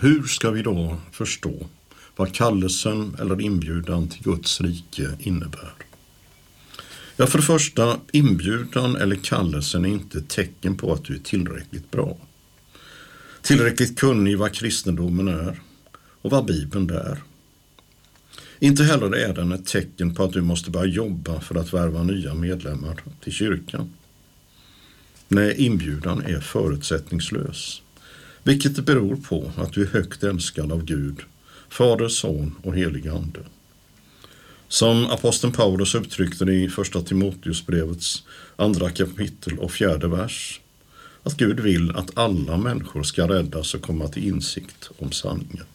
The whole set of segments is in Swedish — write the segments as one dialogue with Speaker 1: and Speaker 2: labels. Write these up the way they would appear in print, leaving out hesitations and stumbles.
Speaker 1: Hur ska vi då förstå vad kallelsen eller inbjudan till Guds rike innebär? Ja, för det första, inbjudan eller kallelsen är inte ett tecken på att du är tillräckligt bra. Tillräckligt kunnig vad kristendomen är och vad Bibeln är. Inte heller är den ett tecken på att du måste börja jobba för att värva nya medlemmar till kyrkan. Nej, inbjudan är förutsättningslös, vilket beror på att du är högt älskad av Gud, Fader, Son och helig Ande. Som aposteln Paulus uttryckte det i första Timoteusbrevets 2 kapitel och 4:e vers, att Gud vill att alla människor ska räddas och komma till insikt om sanningen.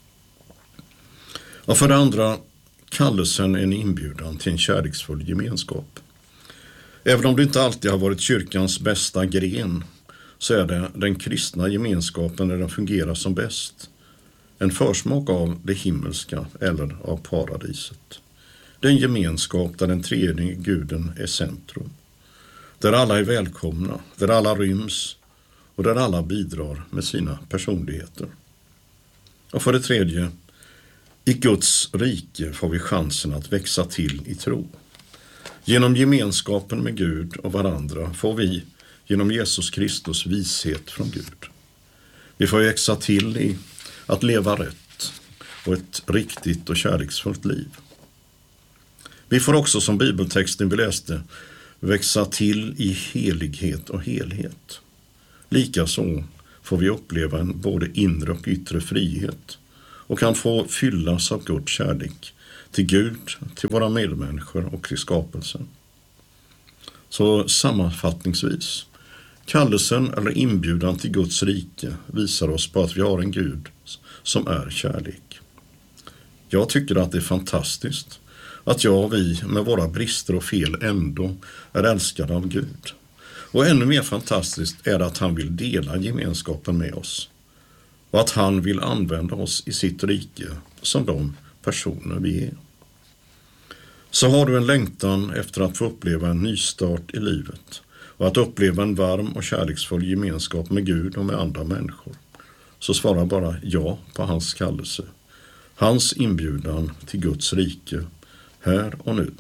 Speaker 1: Och för det andra, kallelsen är en inbjudan till en kärleksfull gemenskap. Även om det inte alltid har varit kyrkans bästa gren, så är det den kristna gemenskapen när den fungerar som bäst. En försmak av det himmelska eller av paradiset. Det är en gemenskap där den tredje guden är centrum. Där alla är välkomna, där alla ryms och där alla bidrar med sina personligheter. Och för det tredje, i Guds rike får vi chansen att växa till i tro. Genom gemenskapen med Gud och varandra får vi genom Jesus Kristus vishet från Gud. Vi får växa till i att leva rätt och ett riktigt och kärleksfullt liv. Vi får också, som bibeltexten vi läste, växa till i helighet och helhet. Likaså får vi uppleva en både inre och yttre frihet och kan få fyllas av Guds kärlek till Gud, till våra medmänniskor och till skapelsen. Så sammanfattningsvis, kallelsen eller inbjudan till Guds rike visar oss på att vi har en Gud som är kärlek. Jag tycker att det är fantastiskt att jag och vi med våra brister och fel ändå är älskade av Gud. Och ännu mer fantastiskt är att han vill dela gemenskapen med oss. Och att han vill använda oss i sitt rike som de personer vi är. Så har du en längtan efter att få uppleva en nystart i livet och att uppleva en varm och kärleksfull gemenskap med Gud och med andra människor, så svara bara ja på hans kallelse. Hans inbjudan till Guds rike, här och nu.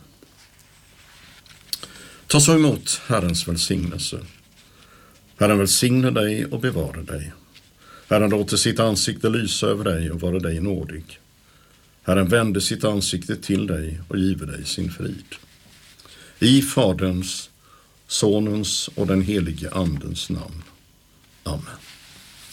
Speaker 1: Ta så emot Herrens välsignelse. Herren välsigne dig och bevara dig. Herren låter sitt ansikte lysa över dig och vara dig nådig. Herren vände sitt ansikte till dig och giver dig sin frid. I Faderns, Sonens och den helige Andens namn. Amen.